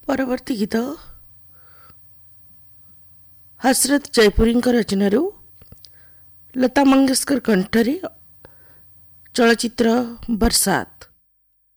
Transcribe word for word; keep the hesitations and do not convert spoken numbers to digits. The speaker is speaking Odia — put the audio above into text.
ପରବର୍ତ୍ତୀ ଗୀତ ହସରତ ଜୟପୁରୀଙ୍କ ରଚନାରୁ ଲତା ମଙ୍ଗେଶକର କଣ୍ଠରେ ଚଳଚ୍ଚିତ୍ର ବର୍ଷାତ।